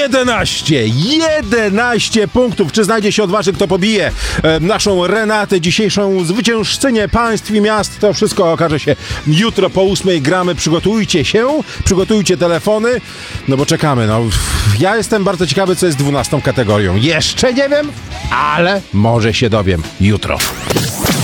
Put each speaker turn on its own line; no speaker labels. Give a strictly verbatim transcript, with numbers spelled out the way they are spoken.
jedenaście! jedenaście punktów! Czy znajdzie się odważny, kto pobije e, naszą Renatę, dzisiejszą zwyciężczynię państw i miast? To wszystko okaże się jutro po ósmej. Gramy, przygotujcie się, przygotujcie telefony, no bo czekamy. No, ja jestem bardzo ciekawy, co jest dwunastą kategorią. Jeszcze nie wiem, ale może się dowiem jutro.